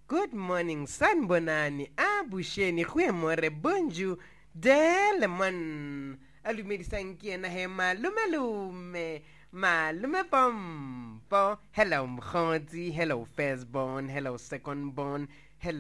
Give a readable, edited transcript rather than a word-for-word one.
Good morning, San Bonani, Abusheni, Huemore, Bonjour, Delemon, Alumidi Sankiana, Malume Bom, hello, Mkhonzi, hello, firstborn, hello, secondborn,